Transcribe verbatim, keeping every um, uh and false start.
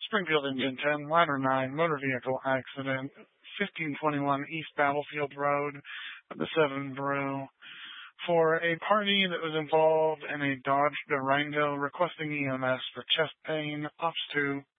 Springfield Engine ten, Ladder nine, motor vehicle accident, fifteen twenty-one East Battlefield Road, the seven Brew, for a party that was involved in a Dodge Durango requesting E M S for chest pain. Ops two